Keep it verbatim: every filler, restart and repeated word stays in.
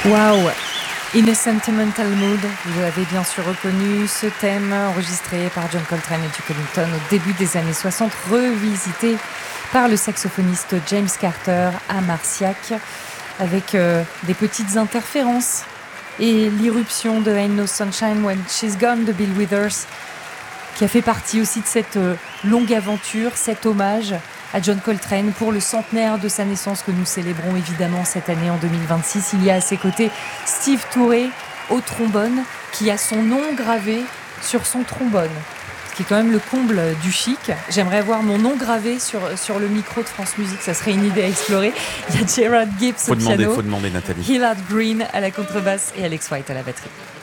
Waouh! In a Sentimental Mood, vous avez bien sûr reconnu ce thème enregistré par John Coltrane et Duke Ellington au début des années soixante, revisité par le saxophoniste James Carter à Marciac, avec euh, des petites interférences et l'irruption de Ain't No Sunshine When She's Gone de Bill Withers, qui a fait partie aussi de cette euh, longue aventure, cet hommage à John Coltrane pour le centenaire de sa naissance que nous célébrons évidemment cette année en deux mille vingt-six. Il y a à ses côtés Steve Touré au trombone qui a son nom gravé sur son trombone, ce qui est quand même le comble du chic. J'aimerais voir mon nom gravé sur, sur le micro de France Musique, ça serait une idée à explorer. Il y a Gerard Gibbs faut au demander, piano, faut demander Nathalie. Hillard Green à la contrebasse et Alex White à la batterie.